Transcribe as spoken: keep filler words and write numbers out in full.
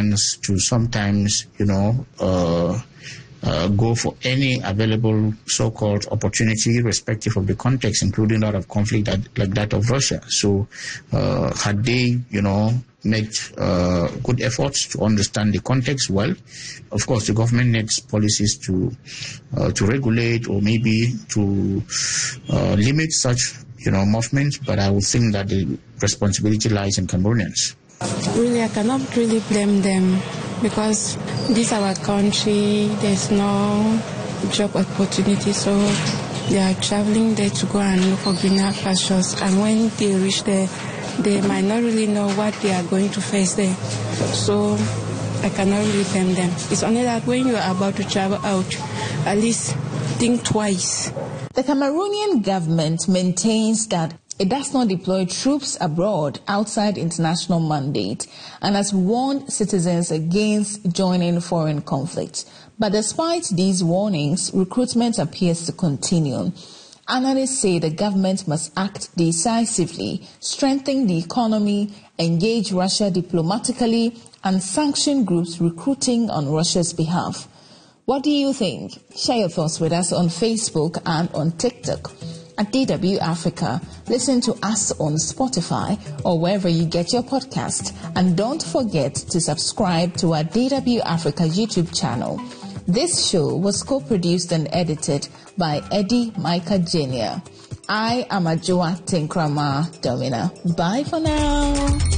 Nigerians to sometimes, you know, uh, uh, go for any available so-called opportunity, irrespective of the context, including that of conflict that, like that of Russia. So uh, had they, you know, made uh, good efforts to understand the context well, of course, the government needs policies to uh, to regulate or maybe to uh, limit such, you know, movements. But I would think that the responsibility lies in Cameroonians. Really, I cannot really blame them because this is our country. There's no job opportunity, so they are traveling there to go and look for greener pastures. And when they reach there, they might not really know what they are going to face there. So I cannot really blame them. It's only that when you are about to travel out, at least think twice. The Cameroonian government maintains that it does not deploy troops abroad outside international mandate and has warned citizens against joining foreign conflicts. But despite these warnings, recruitment appears to continue. Analysts say the government must act decisively, strengthen the economy, engage Russia diplomatically, and sanction groups recruiting on Russia's behalf. What do you think? Share your thoughts with us on Facebook and on TikTok at D W Africa. Listen to us on Spotify or wherever you get your podcast. And don't forget to subscribe to our D W Africa YouTube channel. This show was co-produced and edited by Eddie Micah Junior I am Ajua Tinkrama Domina. Bye for now.